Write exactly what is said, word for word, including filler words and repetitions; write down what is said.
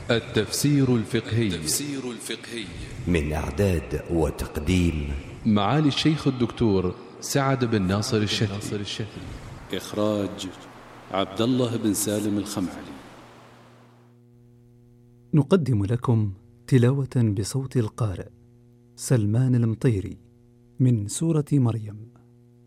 التفسير الفقهي التفسير الفقهي من إعداد وتقديم معالي الشيخ الدكتور سعد بن ناصر الشافعي. إخراج عبد الله بن سالم الخمعلي. نقدم لكم تلاوة بصوت القارئ سلمان المطيري من سورة مريم.